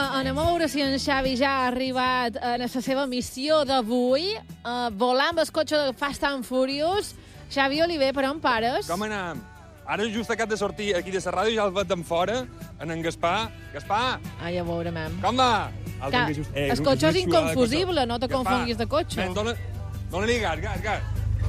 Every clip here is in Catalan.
anem a veure si en Xavi ja ha arribat a la seva missió d'avui, volar amb el cotxe de Fast and Furious. Xavi Oliver, per on pares? Com anem? Ara just acabat de sortir aquí de la ràdio, ja el veig d'en fora, en Gaspar. Gaspar! Ai, a veure, mem. Com va? El cotxe és inconfusible, no te confonguis de cotxe. Dóna-li gas.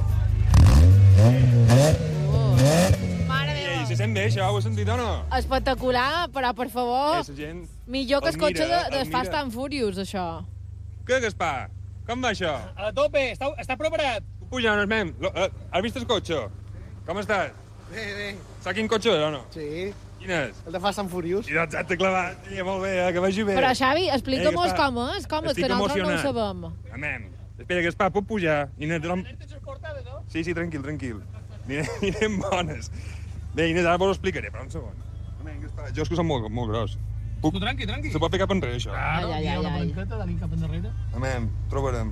Mare meva. I se sent bé, això, ho has sentit o no? Espectacular, però, per favor, millor que el cotxe de Fast and Furious, això. Què, Gaspar? Com va això? A tope, està preparat. Puja, no, mem. Has vist el cotxe? Com estàs? Bé. Saps quin cotxe és o no? Sí. Quin és? El de Fast and Furious. I exacte, clavat. Molt bé, que vagi bé. Però, Xavi, explica'm-nos com és, que nosaltres no ho sabem. Amén. Espera, Gaspar, puc pujar? Sí, tranquil. Anirem bones. Bé, Inés, ara vos ho explicaré, però un segon. Amén, Gaspar, jo és que som molt gros. Tu tranqui. Se pot fer cap enrere, això? Claro, hi ha una palanqueta, d'anim cap endarrere. Amén, trobarem.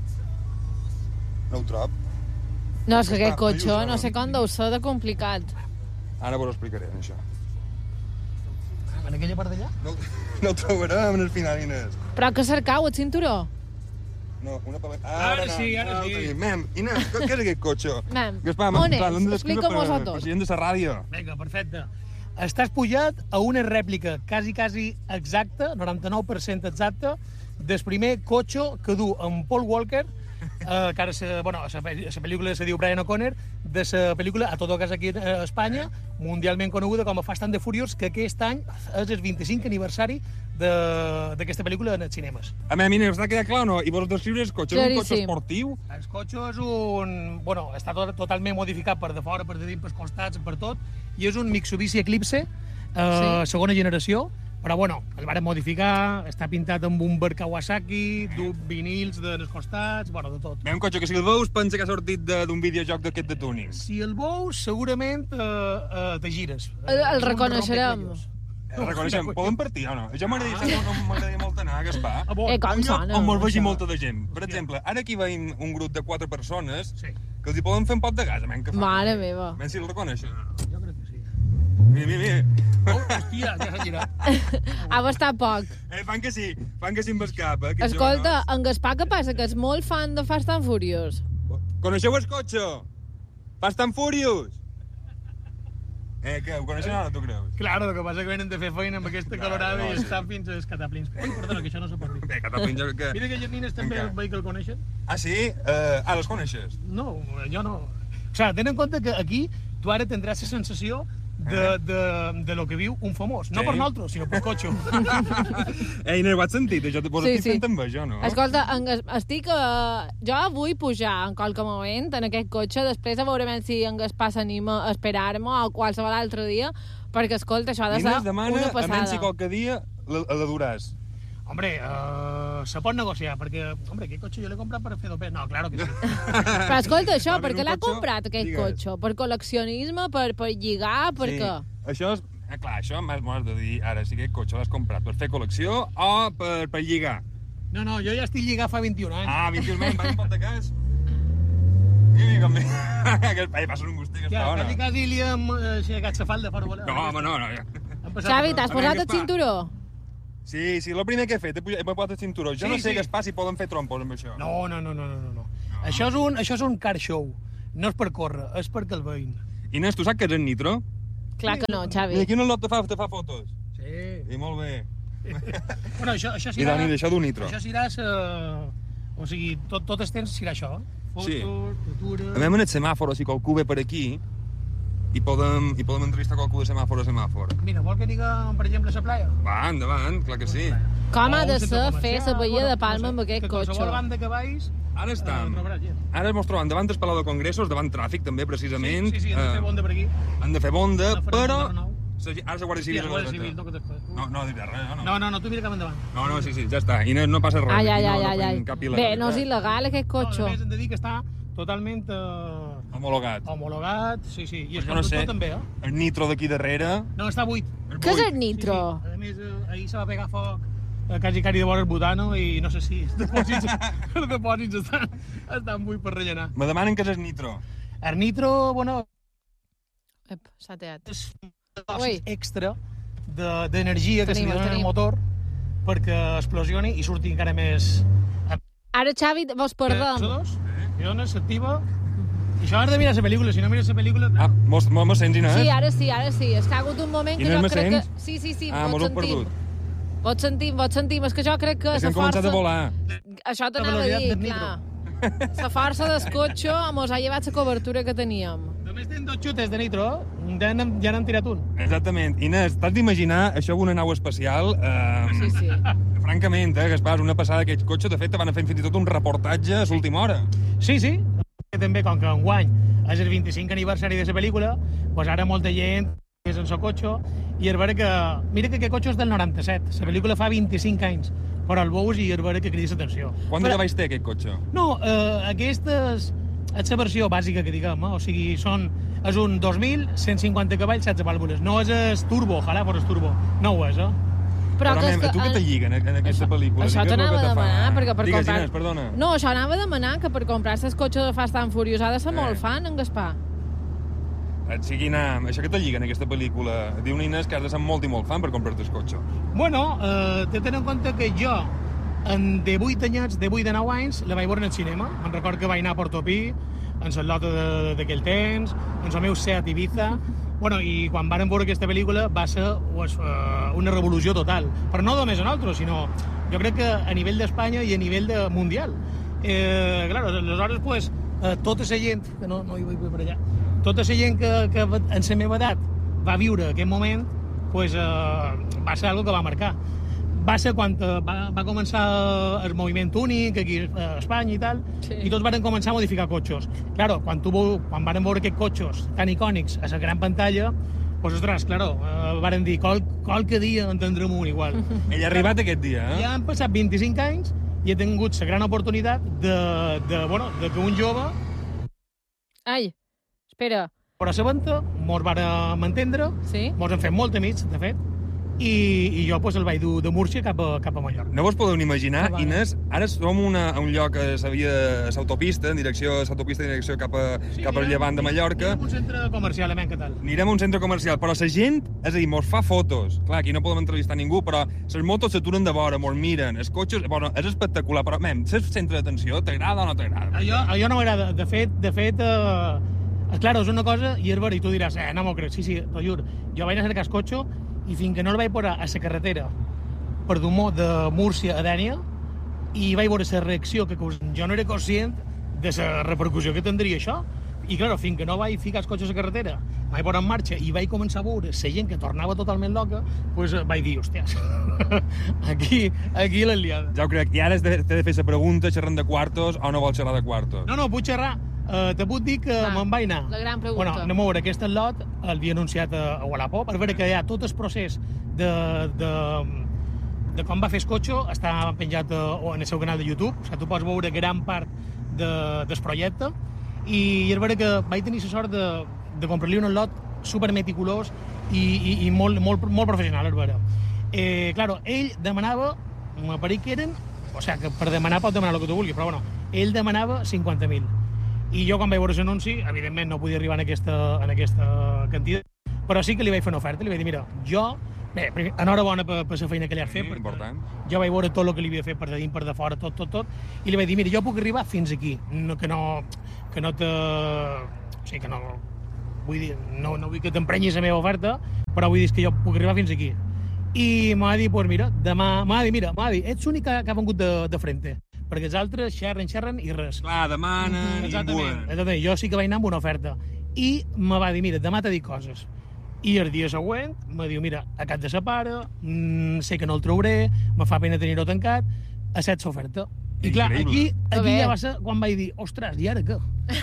No ho trob? No, és que aquest cotxe, no sé com deu ser de complicat. Ara vos ho explicaré, això. En aquella part d'allà? No ho trobarem en el final, Inés. Però que cercau, el cinturó? No, una palanca... Ara sí. Mem, Inés, què és aquest cotxe? Mem, Gaspar, on és? Explica-mos a tots. President de la ràdio. Vinga, perfecte. Estàs pujat a una rèplica quasi exacta, 99% exacta, del primer cotxe que du en Paul Walker, que ara la pel·lícula se diu Brian O'Connor, de la pel·lícula A todo gas aquí a Espanya, mundialment coneguda com a Fast and the Furious, que aquest any és el 25 aniversari d'aquesta pel·lícula en els cinemes. A mi, Inés, està quedat clar o no? I vols descriure el cotxe? És un cotxe esportiu? El cotxe és està totalment modificat per de fora, per de dins, pels costats, per tot, i és un Mitsubishi Eclipse, segona generació, però el varen modificar, està pintat amb un bar Kawasaki, du vinils dels costats, de tot. Ve un cotxe que si el veus pensa que ha sortit d'un videojoc d'aquest de tuning. Si el veus, segurament te gires. El reconeixerem. El reconeixem. Poden partir o no? Jo m'agradaria molt anar, Gaspar. Com sona? On me'l vegi molta de gent. Per exemple, ara aquí veiem un grup de 4 persones que els hi poden fer un pot de gas. Mare meva. Si el reconeixen. Jo crec que sí. Mira. Hòstia, ja s'ha girat. Ha bastat poc. Fan que sí amb el cap. Escolta, en Gaspar, què passa? Que és molt fan de Fast and Furious. Coneixeu el cotxe? Fast and Furious? Què, ho coneixen ara, tu creus? Claro, el que passa que venen de fer feina amb aquesta calorada i estan fins als cataplins. Ui, perdona, que això no se pot dir. Bé, cataplins... Mira que les nines també el vehicle el coneixen. Ah, sí? Les coneixes? No, jo no. O sigui, ten en compte que aquí tu ara tindràs la sensació de lo que viu un famós. No per nosaltres, sinó per cotxe. Inés, ho has sentit? Jo vos estic fent amb això, no? Escolta, jo vull pujar en qualque moment en aquest cotxe, després a veure si en Gaspar s'anima a esperar-me o qualsevol altre dia, perquè, escolta, això ha de ser una passada. Inés demana, a menys si qualque dia la duràs. Hombre, se pot negociar, perquè, aquest cotxe jo l'he comprat per fer dopet. No, claro que sí. Però escolta, això, per què l'ha comprat, aquest cotxe? Per col·leccionisme, per lligar, per què? Això és... Clar, això m'ho has de dir ara, si aquest cotxe l'has comprat per fer col·lecció o per lligar. No, jo ja estic lligat fa 21 anys. Ah, 21 anys, va un pot de cas? Mira com bé. Passa un gustet, aquesta hora. Quasi li hem aixecat la falda per voler. No, home, no. Xavi, t'has posat el cinturó? Sí, el primer que he fet, he posat el cinturó. Jo no sé, Gaspar, si poden fer trompos amb això. No. Això és un car show. No és per córrer, és perquè el veïn. Inés, tu saps què és el nitro? Clar que no, Xavi. I aquí un lot te fa fotos? Sí. I molt bé. Bueno, això serà... I Dani, això d'un nitro. Això serà... O sigui, tot el temps serà això. Fotos, futures... A en el semàfor, si qualcú ve per aquí, i podem entrevistar qualcú de semàfor a semàfor. Mira, vol que diguem, per exemple, la playa? Va, endavant, clar que sí. Com ha de ser fer la Baia de Palma amb aquest cotxe? Que qualsevol banda que vais... Ara estem. Ara ens trobem davant del Palau de Congressos, davant tràfic també, precisament. Sí, han de fer bonda per aquí. Han de fer bonda, però... Ara la Guàrdia Civil... No diré res, no? No, tu mira cap endavant. No, sí, ja està. I no passa res. Ai. Bé, no és il·legal aquest cotxe. A més, hem de dir que està totalment... Homologat, sí. I el conductor també, El nitro d'aquí darrere... No, està buit. Què és el nitro? A més, ahir se va pegar foc quasi de vora el butano i no sé si els depòsits estan buits per rellenar. Me demanen què és el nitro. El nitro, S'ha teat. És extra d'energia que se li dona al motor perquè explosioni i surti encara més... Ara, Xavi, vos perdem. CO2, i dona, s'activa... I això has de mirar la pel·lícula, si no mires la pel·lícula... Mos sents, Inés? Sí, ara sí. És que ha hagut un moment que jo crec que... Sí, mos heu perdut. Vos sentim. És que jo crec que... És que hem començat a volar. Això t'anava a dir, clar. La força del cotxe mos ha llevat la cobertura que teníem. Només tenen 2 xutes de nitro, ja n'han tirat un. Exactament. Inés, t'has d'imaginar això amb una nau espacial? Sí. Francament, Gaspar, una passada d'aquest cotxe. De fet, te van fer fins i tot un reportatge a l'última hora. Sí. També, com que enguany és el 25 aniversari de la pel·lícula, doncs ara molta gent és en el cotxe, i és vera que... Mira que aquest cotxe és del 97, la pel·lícula fa 25 anys, però el veus i és vera que cridis atenció. Quant de cavalls té aquest cotxe? No, aquesta és la versió bàsica que diguem, o sigui, és un 2.150 cavalls, 16 vàlvules. No és el turbo, ojalà fos el turbo. No ho és, Però tu què te lliguen en aquesta pel·lícula? Això t'anava a demanar, perquè per comprar... Digues, Inés, perdona. No, això anava a demanar, que per comprar-se el cotxe de Fast and Furious ha de ser molt fan, en Gaspar. Això que te lliguen en aquesta pel·lícula? Diu una Inés que has de ser molt i molt fan per comprar-te el cotxe. Bueno, ten en compte que jo, de 8 anyets, de 8 de 9 anys, la vaig veure en el cinema. Me'n record que vaig anar a Portopí, en la lota d'aquell temps, en el meu Seat Ibiza. Bueno, i quan vàrem veure aquesta pel·lícula va ser una revolució total. Però no només a nosaltres, sinó jo crec que a nivell d'Espanya i a nivell mundial. Claro, aleshores, pues, tota la gent, que no hi vull per allà, tota la gent que en la meva edat va viure aquest moment, pues, va ser algo que va marcar. Va ser quan va començar el moviment únic aquí a Espanya i tal, i tots van començar a modificar cotxes. Claro, quan van veure aquests cotxes tan icònics a la gran pantalla, pues, ostres, claro, varen dir, qualque dia en tindrem un igual. Ell ha arribat aquest dia, Ja han passat 25 anys i he tingut la gran oportunitat de que un jove... Ai, espera. Però a la venta mos vàrem entendre, mos han fet molt amics, de fet, i jo pues, el vaig dur de Múrcia cap a Mallorca. No vos podeu ni imaginar, Inés, ara som a un lloc a l'autopista, en direcció cap al llevant de Mallorca. Anirem a un centre comercial, què tal? Anirem a un centre comercial, però la gent, és a dir, mos fa fotos. Clar, aquí no podem entrevistar ningú, però les motos s'aturen de vora, mos miren, els cotxes... Bueno, és espectacular, però, saps centre d'atenció? T'agrada o no t'agrada? Jo no m'agrada. De fet, claro, és una cosa, i és vera, i tu diràs, no m'ho crec. Sí, t'ho juro. Jo vaig anar a cercar el cotxe, i fins que no el vaig posar a la carretera per Dumó de Múrcia a Dènia, i vaig veure la reacció, que jo no era conscient de la repercussió que tindria això. I, clar, fins que no vaig ficar els cotxes a la carretera, vaig posar en marxa i vaig començar a veure la gent que tornava totalment loca, doncs vaig dir, hòsties, aquí l'he liada. Ja ho crec. I ara t'he de fer la pregunta, xerrant de quartos o no vols xerrar de quartos? No, puc xerrar. Te puc dir que me'n vaig anar. La gran pregunta. Bueno, anem a veure aquest lot, l'havia anunciat a Wallapop, per veure que hi ha tot el procés de com va fer el cotxe, està penjat en el seu canal de YouTube, o sigui, tu pots veure gran part del projecte, i és vera que vaig tenir la sort de comprar-li un lot supermeticulós i molt professional, és vera. Claro, ell demanava, m'apareix que eren, o sigui, que per demanar pot demanar el que tu vulguis, però bueno, ell demanava 50.000. I jo, quan vaig veure l'anunci, evidentment no podia arribar en aquesta quantitat, però sí que li vaig fer una oferta, li vaig dir, mira, jo... Bé, enhorabona per la feina que li has fet, perquè jo vaig veure tot el que li havia fet per de dins, per de fora, tot, i li vaig dir, mira, jo puc arribar fins aquí, que no te... O sigui, que no... Vull dir, no vull que t'emprenyis la meva oferta, però vull dir que jo puc arribar fins aquí. I m'ha dit, doncs mira, demà... M'ha dit, ets l'únic que ha vengut de frente, perquè els altres xerren i res. Clar, demanen i buen. Exactament, jo sí que vaig anar amb una oferta. I me va dir, mira, demà t'he dit coses. I el dia següent me diu, mira, acat de sa pare, sé que no el trauré, me fa pena tenir-ho tancat, accepta l'oferta. I clar, aquí ja va ser quan vaig dir, ostres, i ara què?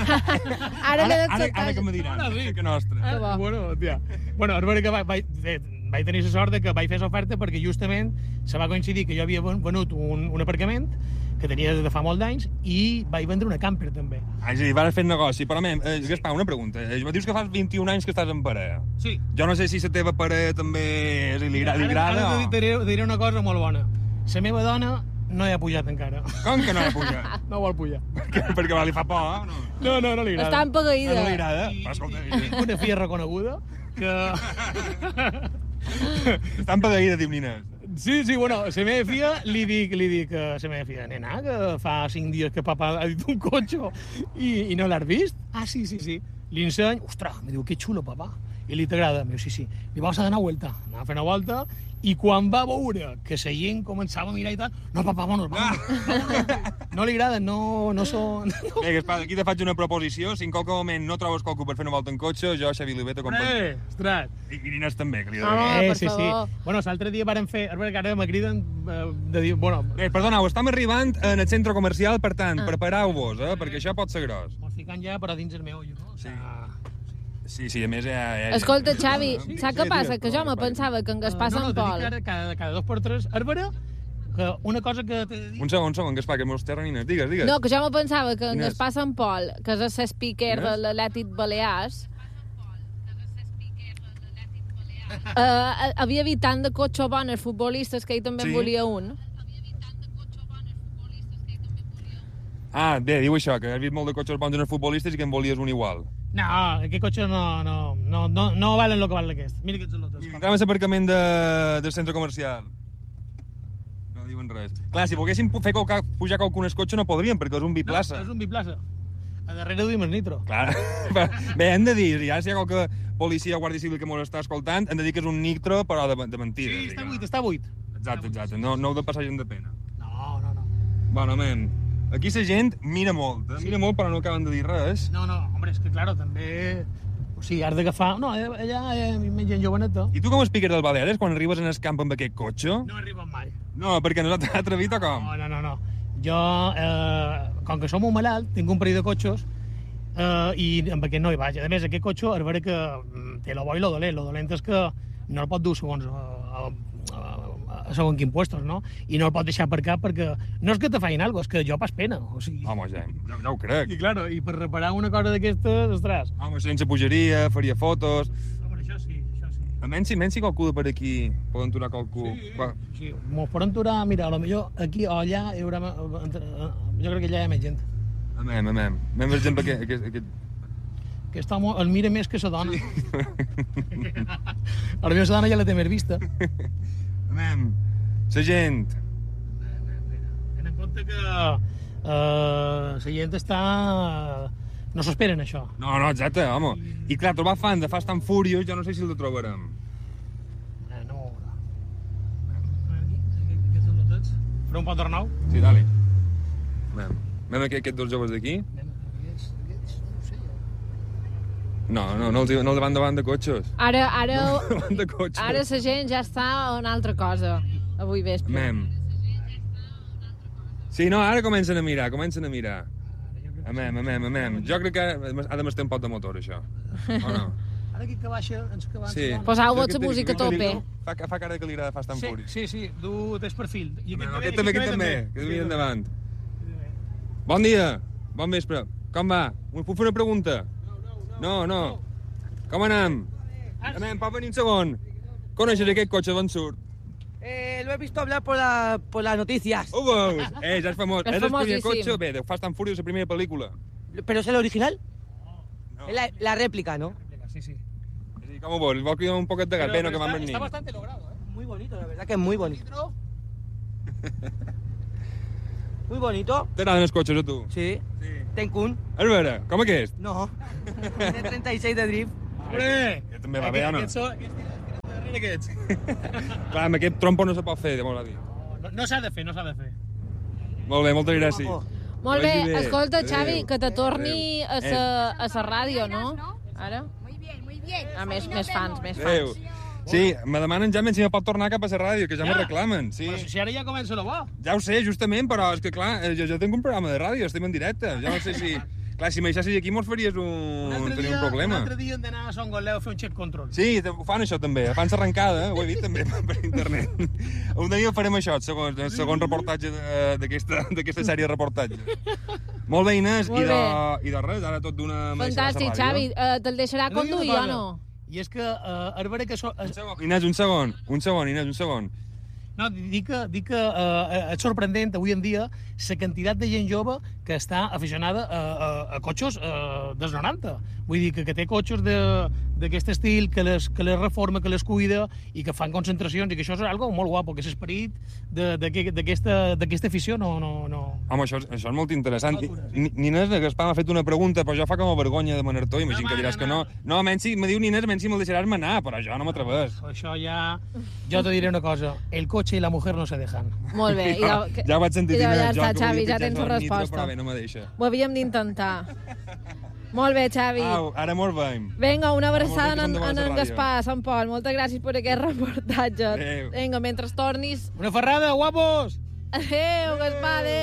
Ara que me diran, que nostre. Bueno, és vera que vaig tenir la sort que vaig fer l'oferta perquè justament se va coincidir que jo havia venut un aparcament que tenia des de fa molt d'anys i vaig vendre una camper també. És a dir, vas fer negoci, però Gaspar, una pregunta. Dius que fas 21 anys que estàs en parella. Sí. Jo no sé si la teva parella també li agrada o... Ara diré una cosa molt bona. La meva dona no hi ha pujat encara. Com que no hi ha pujat? No vol pujar. Perquè li fa por, no? No li agrada. Està empeguïda. No li agrada? Escolta, una filla reconeguda que... Està empeguïda, diu Nines. Sí, bueno, la meva filla li dic a la meva filla, nena, que fa 5 dies que papa ha dit un cotxe i no l'has vist? Ah, sí. Li enseny, ostres, me diu, que xulo, papa. I li t'agrada? Me diu, sí. Li vamos a dar una vuelta. Anava a fer una volta i quan va veure que la gent començava a mirar i tal, no, papa, vámonos. No li agrada, no són... Bé, Gaspar, aquí te faig una proposició. Si en qualque moment no trobes qualcú per fer una volta en cotxe, jo, Xavi Oliver, t'acompanyo. Ostres. I Inés també, que li Home, daré. per favor. Bueno, l'altre dia vàrem fer... Ara me criden de dir... Bueno, Bé, perdoneu, estem arribant en el centre comercial, per tant, prepareu-vos, perquè això pot ser gros. mos ficant ja per a dins el meollo, no? Sí, a més... Escolta, Xavi, saps què passa? Que jo me pensava que en Gaspar Sant Pol... No, cada 2 per 3 Arbara, que una cosa que t'he de dir... Un segon, Gaspar, que me'ls terra Inés. Digues. No, que jo me pensava que en Inés. Gaspar Sant Pol, que és el speaker de l'Atlètic Balears, havia vist tant de cotxe bon als futbolistes que ell també en volia un. Ah, bé, diu això, que has vist molt de cotxes bons en els futbolistes i que en volies un igual. No, aquest cotxe no valen el que val aquest. Mira aquests lotes. Entrem a l'aparcament del centre comercial. No diuen res. Clar, si volguéssim fer pujar qualcun al cotxe no podríem, perquè és un biplaça. No, és un biplaça. A darrere duim el nitro. Clar. Bé, hem de dir, ja si hi ha qualque policia o guàrdia civil que mos està escoltant, hem de dir que és un nitro, però de mentida. Sí, està buit. Exacte. No heu de passar gent de pena. No. Bueno, men, aquí la gent mira molt, mira molt, però no acaben de dir res. No, home, és que, claro, també... O sigui, has d'agafar... No, allà hi ha gent joveneta. I tu com a speaker del Baleares, quan arribes en el camp amb aquest cotxe? No arriben mai. No, perquè no t'ha atrevit o com? No. Jo, com que som un malalt, tinc un parell de cotxes i amb aquest no hi vaig. A més, aquest cotxe, a veure que té lo bo i lo dolent. Lo dolent és que no el pot dur segons quin puestos, no? I no el pot deixar per cap perquè no és que te facin alguna cosa, és que jo pas pena. O sigui... Home, ja ho crec. I per reparar una cosa d'aquestes, ostres... Home, sense pujaria, faria fotos... Home, això sí. A menys si qualcú de per aquí poden aturar qualcú. Sí. Mos poden aturar, mira, potser aquí o allà hi haurà... Jo crec que allà hi ha més gent. Amem. Anem, per exemple, aquest... Aquest home el mira més que sa dona. A la meva sa dona ja la té més vista. Amem. La gent. Ten en compte que la gent està... No s'esperen, això. No, exacte, home. I clar, trobar fan de Fast and Furious, jo no sé si el trobarem. No. Aquests són lotets. Faré un pot d'Arnau? Sí, dale. Anem aquests dos joves d'aquí. Aquests, no sé jo. No els van davant de cotxes. Ara Davant de cotxes. la gent ja està a una altra cosa, avui vespre. Amem. Sí, no, ara comencen a mirar. Amem. Jo crec que ha de mestar un pot de motor, això. O no? Ara aquí que baixa, ens que baixa... Sí. Posau-vos la música a tope. Fa cara que li agrada Fast and Furious. Sí, du tens perfil. I Aquest també, que es mira endavant. Bon dia, bon vespre. Com va? Us puc fer una pregunta? No. Com anem? Anem, pot venir un segon. Coneixes aquest cotxe d'on surt? Lo he visto hablar por las noticias. Ho veus? Ja és famós. És És el primer famosíssim. cotxe, bé, de Fast and Furious, la primera pel·lícula. ¿Pero es el original? No. Es la réplica, ¿no? Sí. Sí, com ho vols? Vol cridar un poquet de gat? Bé, no, que van venir. Está bastante logrado, Muy bonito, la verdad que es muy bonito. Muy bonito. T'agraden els cotxes, a tu? Sí. Tenkun. A veure, com aquest? No. De 36 de drift. Hombre! Ja també va bé, o no? Aquests. Clar, amb aquest trompo no se pot fer, m'ho dir. No s'ha de fer. Molt bé, moltes gràcies. Molt bé, Vagi bé. escolta, Adéu. Xavi, que te torni a la ràdio, no? Ara? Muy bien. Ah, més fans. Adéu. Sí, me demanen ja si me pot tornar cap a la ràdio, que ja me reclamen, sí. Però si ara ja comença lo bo. Ja ho sé, justament, però és que, clar, jo tinc un programa de ràdio, estem en directe. Jo no sé si... Clar, si me deixessis aquí mos faries un problema. Un altre dia hem d'anar a Son Goleu a fer un check control. Sí, ho fan això també, fan l'arrencada, ho he dit també per internet. Un dia farem això, el segon reportatge d'aquesta sèrie de reportatges. Molt bé, Inés, Molt i de res, ara tot d'una... Fantàstic, Xavi. Te'l deixarà conduir o no? I és que, a veure que... Inés, un segon. No, dic que és sorprendent avui en dia la quantitat de gent jove que està aficionada a cotxos dels 90. Vull dir que té cotxos d'aquest estil, que les reforma, que les cuida i que fan concentracions, i que això és algo molt guapo, que és l'esperit d'aquesta afició no... Home, això és molt interessant. Ninés de Gaspar m'ha fet una pregunta, però jo fa com a vergonya de manar-t'ho, imagino que diràs que no. No, menys si me diu Ninés, menys si me'l deixaràs manar, però jo no m'atreveix. Això ja... Jo te diré una cosa, el cotxe i la mujer no se dejan. Molt bé. Ja ho vaig sentir, ja Ninés. està, Xavi, ja tens la resposta. Però bé, no me deixa. Ho havíem d'intentar. Molt bé, Xavi. Au, ara molt veiem. Vinga, una abraçada Ara molt bé, en Gaspar, a Sant Pol. Moltes gràcies per aquest reportatge. Adéu. Vinga, mentre tornis... Una ferrada, guapos! Adéu, Gaspar, adéu.